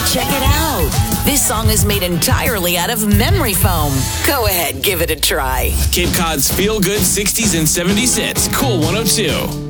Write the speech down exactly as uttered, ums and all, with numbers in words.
Check it out. This song is made entirely out of memory foam. Go ahead, give it a try. Cape Cod's feel-good sixties and seventies hits. Cool one oh two.